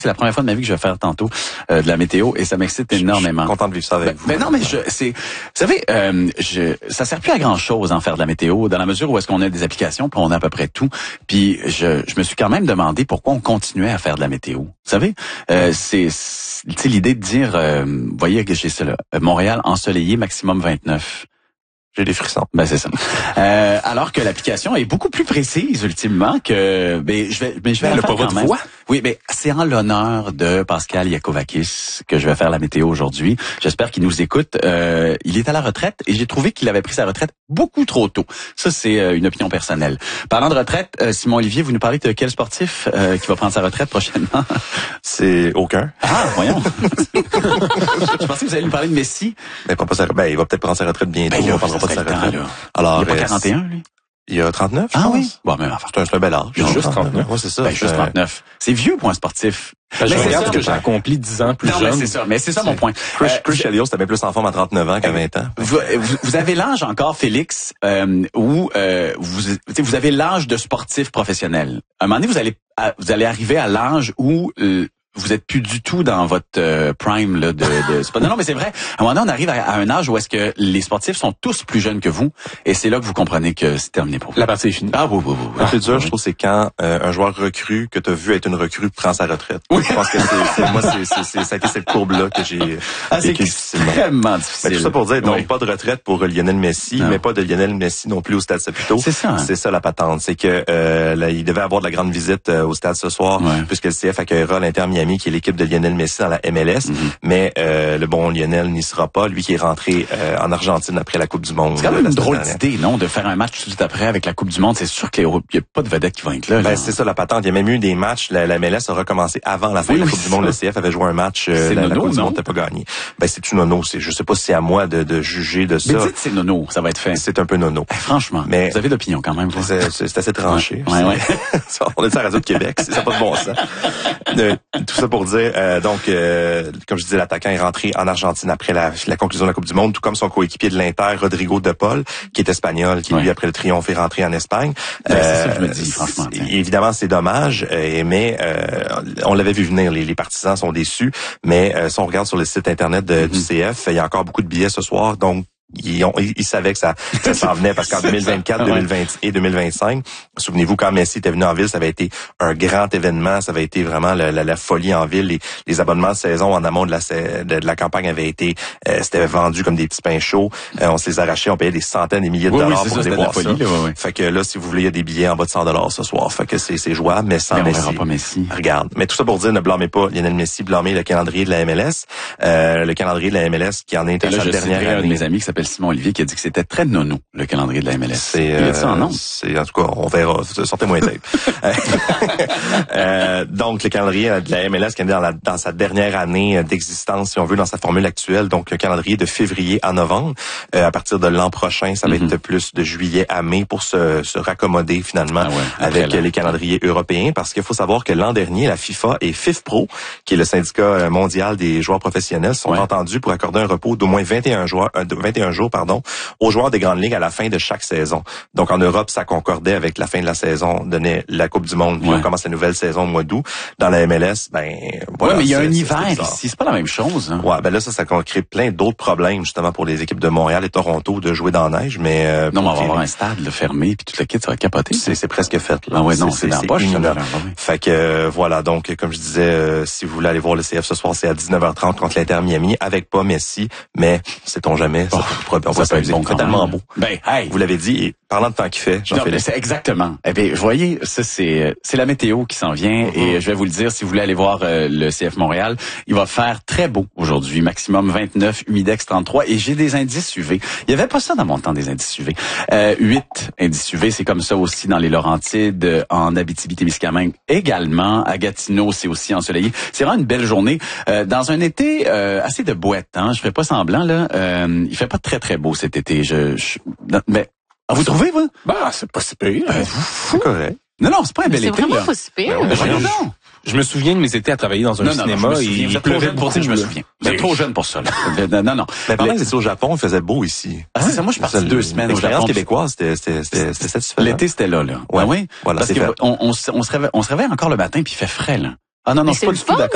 C'est la première fois de ma vie que je vais faire tantôt de la météo et ça m'excite énormément. Je suis content de vivre ça avec vous. Ben non, mais vous savez, ça sert plus à grand chose en faire de la météo dans la mesure où est-ce qu'on a des applications puis on a à peu près tout. Puis je me suis quand même demandé pourquoi on continuait à faire de la météo. Vous savez, c'est l'idée de dire, voyez que j'ai ça là, Montréal ensoleillé maximum 29. J'ai des frissons. Ben c'est ça. Alors que l'application est beaucoup plus précise ultimement que je vais le faire pas votre quand même. voix. Oui, mais c'est en l'honneur de Pascal Yakovakis que je vais faire la météo aujourd'hui. J'espère qu'il nous écoute. Il est à la retraite et j'ai trouvé qu'il avait pris sa retraite beaucoup trop tôt. Ça c'est une opinion personnelle. Parlant de retraite, Simon Olivier, vous nous parlez de quel sportif qui va prendre sa retraite prochainement? C'est aucun. Ah, voyons. Je pensais que vous alliez nous parler de Messi. Mais il va peut-être prendre sa retraite bientôt. Ben là, on parlera pas de sa retraite. Là. Alors, il n'y a pas 41, lui? Il y a 39, je Ah pense. oui? Bon, même affaire. C'est un bel âge. Juste 39. Ouais, c'est ça. Ben, juste 39. C'est vieux pour un sportif. Je Mais regarde c'est ce que j'ai accompli 10 ans plus non, jeune. mais c'est ça mon point. Chris Chelios, c'était bien plus en forme à 39 ans qu'à 20 ans. Vous avez l'âge encore, Félix, où vous avez l'âge de sportif professionnel. À un moment donné, vous allez arriver à l'âge où vous êtes plus du tout dans votre prime là non mais c'est vrai. À un moment donné, on arrive à un âge où est-ce que les sportifs sont tous plus jeunes que vous et c'est là que vous comprenez que c'est terminé pour vous. La partie est finie. Ah oui. Le plus dur, je trouve, c'est quand un joueur recru que tu as vu être une recrue prend sa retraite. Oui. Je pense que ça a été cette courbe-là que j'ai c'est extrêmement Mais difficile. tout ça pour dire, donc pas de retraite pour Lionel Messi, mais pas de Lionel Messi non plus au Stade Saputo. C'est ça. C'est ça la patente. C'est que là, il devait avoir de la grande visite au stade ce soir, puisque le CF accueillera l'Inter Miami, qui est l'équipe de Lionel Messi dans la MLS. Mais le bon Lionel n'y sera pas. Lui qui est rentré en Argentine après la Coupe du Monde. C'est quand même une drôle d'idée, non, de faire un match tout de suite après avec la Coupe du Monde. C'est sûr qu'il n'y a pas de vedette qui va être là. Ben, c'est ça la patente. Il y a même eu des matchs. La MLS a recommencé avant la fin de la Coupe du Monde. Le CF avait joué un match. La Coupe du Monde n'était pas gagné. Ben, c'est une nono. Je sais pas si c'est à moi de juger de ça. Mais dites c'est nono, ça va être fait. C'est un peu nono. Franchement. Mais vous avez d'opinion quand même. C'est assez tranché. Ouais. On est à la radio de Québec. Ça n'a pas de bon sens. Tout ça pour dire, comme je disais, l'attaquant est rentré en Argentine après la conclusion de la Coupe du Monde, tout comme son coéquipier de l'Inter, Rodrigo De Paul, qui est espagnol, qui lui, après le triomphe, est rentré en Espagne. C'est ça que je me dis, franchement. Évidemment, c'est dommage, mais on l'avait vu venir. Les partisans sont déçus, mais si on regarde sur le site Internet du CF, il y a encore beaucoup de billets ce soir, donc ils savaient que ça s'en venait parce qu'en 2024, 2020 et 2025, souvenez-vous, quand Messi était venu en ville, ça avait été un grand événement, ça avait été vraiment la folie en ville. Les abonnements de saison en amont de la campagne avaient été, c'était vendu comme des petits pains chauds. On se les arrachait, on payait des centaines, des milliers de dollars pour aller voir ça. Fait que là, si vous voulez, il y a des billets en bas de $100 ce soir. Fait que c'est jouable, mais sans Messi. On verra pas Messi. Regarde. Mais tout ça pour dire, ne blâmez pas Lionel Messi, blâmez le calendrier de la MLS. Le calendrier de la MLS qui en est à sa dernière année. Un de mes amis qui s'appelle Simon Olivier qui a dit que c'était très nono, le calendrier de la MLS. C'est ça, non? En tout cas, on verra. Sortez-moi un tape. Donc, le calendrier de la MLS qui est dans sa dernière année d'existence, si on veut, dans sa formule actuelle. Donc, un calendrier de février à novembre. À partir de l'an prochain, ça va être plus de juillet à mai pour se raccommoder finalement avec les calendriers européens. Parce qu'il faut savoir que l'an dernier, la FIFA et FIFPro, qui est le syndicat mondial des joueurs professionnels, sont entendus pour accorder un repos d'au moins 21 jours, aux joueurs des grandes ligues à la fin de chaque saison. Donc en Europe, ça concordait avec la fin de la saison, donnait la Coupe du Monde, puis on commence la nouvelle saison au mois d'août. Dans la MLS, voilà. Mais il y a un hiver ici, c'est pas la même chose. Hein. Ouais, là ça crée plein d'autres problèmes justement pour les équipes de Montréal et Toronto de jouer dans la neige, mais non, mais on va avoir un stade fermé puis toute la kit ça va capoter. C'est presque fait là. Ah ouais, non, c'est dans la poche. Fait que voilà, donc comme je disais, si vous voulez aller voir le CF ce soir, c'est à 19h30 contre l'Inter Miami avec pas Messi, mais sait-on jamais, ça peut être bon, tellement beau. Ben, hey. Vous l'avez dit, et parlant de temps qu'il fait, Jean-Philippe. C'est exactement. Eh bien, vous voyez, ça c'est la météo qui s'en vient et je vais vous le dire, si vous voulez aller voir le CF Montréal, il va faire très beau aujourd'hui, maximum 29, humidex 33 et j'ai des indices UV. Il y avait pas ça dans mon temps des indices UV. 8 indices UV, c'est comme ça aussi dans les Laurentides, en Abitibi-Témiscamingue également, à Gatineau, c'est aussi ensoleillé. C'est vraiment une belle journée dans un été assez de boîte, hein, je ferai pas semblant là, il fait pas très très beau cet été. Mais vous trouvez, vous? C'est pas si pire. C'est correct. Non, c'est pas un bel été. C'est vraiment là. pas si pire. Non. Je me souviens de mes étés à travailler dans un cinéma et il pleuvait beaucoup. Je me souviens. Vous êtes trop jeune pour ça. Là. Non. Mais pendant que vous étiez au Japon, il faisait beau ici. Ah, c'est ça. Moi, je suis parti 2 semaines au Japon. L'expérience québécoise, c'était satisfaisant. L'été, c'était là. Ouais. Oui. Voilà, parce qu'on se réveille encore le matin puis il fait frais, là. Ah non, je suis pas du tout d'accord.